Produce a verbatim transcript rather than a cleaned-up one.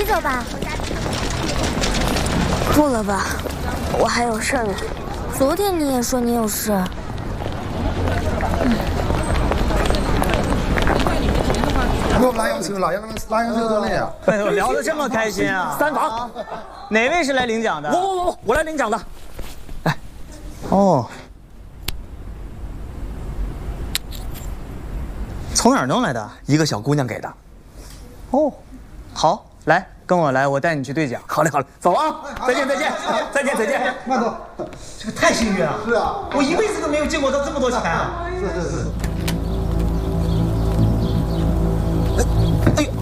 起走吧。不了吧，我还有事儿呢。昨天你也说你有事。 我们拉洋车了，让他们拉洋车多累啊！ 哎呦，聊得这么开心啊！ 三房， 哪位是来领奖的？ 我我我我来领奖的。 哎，哦，从哪儿弄来的？ 一个小姑娘给的。 哦，好，来跟我来，我带你去兑奖。 好嘞好嘞，走啊！再见再见再见再见。 慢走。 这个太幸运了。 是啊， 我一辈子都没有见过他这么多钱啊！ 是是是。 哎呦，